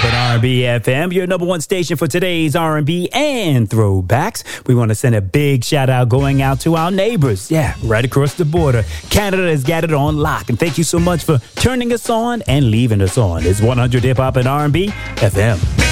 Hop and R&B FM, your number one station for today's R&B and throwbacks. We want to send a big shout out going out to our neighbors. Yeah, right across the border. Canada has got it on lock. And thank you so much for turning us on and leaving us on. It's 100 Hip Hop and R&B FM.